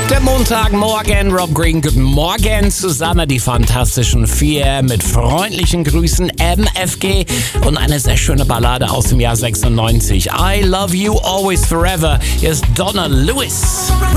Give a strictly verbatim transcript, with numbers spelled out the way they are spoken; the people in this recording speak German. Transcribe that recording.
Der Montagmorgen, Rob Green, guten Morgen zusammen, die Fantastischen Vier mit freundlichen Grüßen, M F G und eine sehr schöne Ballade aus dem Jahr sechsundneunzig. I Love You Always Forever. Hier ist Donna Lewis.